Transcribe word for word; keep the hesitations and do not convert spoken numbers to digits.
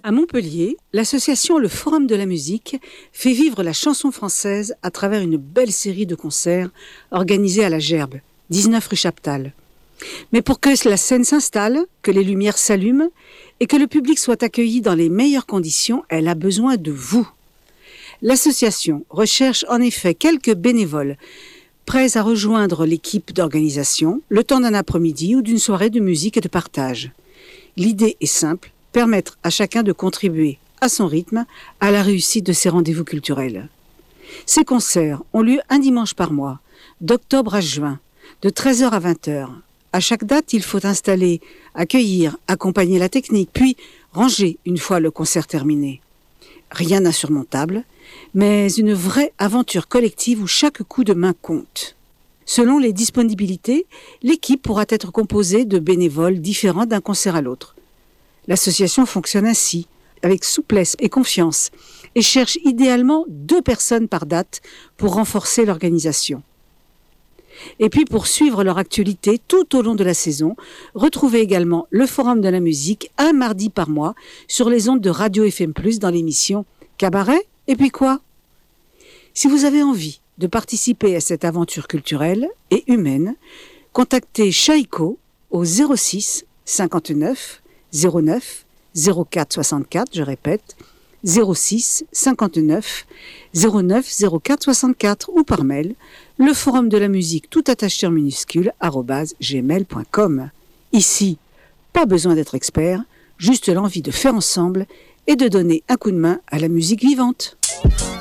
À Montpellier, l'association Le Forum de la musique fait vivre la chanson française à travers une belle série de concerts organisés à la Gerbe, dix-neuf rue Chaptal. Mais pour que la scène s'installe, que les lumières s'allument et que le public soit accueilli dans les meilleures conditions, elle a besoin de vous. L'association recherche en effet quelques bénévoles prêts à rejoindre l'équipe d'organisation le temps d'un après-midi ou d'une soirée de musique et de partage. L'idée est simple, permettre à chacun de contribuer à son rythme à la réussite de ces rendez-vous culturels. Ces concerts ont lieu un dimanche par mois, d'octobre à juin, de treize heures à vingt heures. À chaque date, il faut installer, accueillir, accompagner la technique, puis ranger une fois le concert terminé. Rien d'insurmontable, mais une vraie aventure collective où chaque coup de main compte. Selon les disponibilités, l'équipe pourra être composée de bénévoles différents d'un concert à l'autre. L'association fonctionne ainsi, avec souplesse et confiance, et cherche idéalement deux personnes par date pour renforcer l'organisation. Et puis pour suivre leur actualité tout au long de la saison, retrouvez également le Forum de la musique un mardi par mois sur les ondes de Radio F M plus, dans l'émission Cabaret et puis quoi ? Si vous avez envie de participer à cette aventure culturelle et humaine, contactez Chaïko au zéro six cinquante-neuf zéro neuf zéro quatre soixante-quatre, je répète, zéro six cinquante-neuf zéro neuf zéro quatre soixante-quatre, ou par mail, le forum de la musique tout attaché en minuscule arobase gmail point com. Ici, pas besoin d'être expert, juste l'envie de faire ensemble et de donner un coup de main à la musique vivante.